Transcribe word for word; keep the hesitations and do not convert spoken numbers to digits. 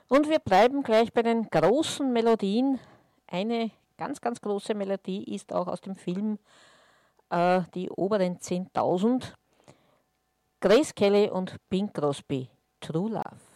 Und wir bleiben gleich bei den großen Melodien. Eine ganz, ganz große Melodie ist auch aus dem Film äh, Die oberen zehntausend. Grace Kelly und Bing Crosby, True Love.